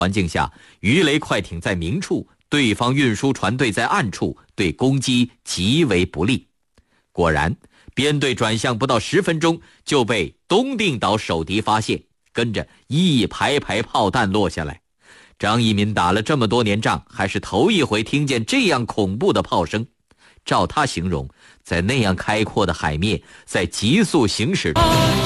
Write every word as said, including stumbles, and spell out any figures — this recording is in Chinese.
环境下，鱼雷快艇在明处，对方运输船队在暗处，对攻击极为不利。果然，编队转向不到十分钟，就被东定岛守敌发现，跟着一排排炮弹落下来。张一民打了这么多年仗，还是头一回听见这样恐怖的炮声。照他形容，在那样开阔的海面，在急速行驶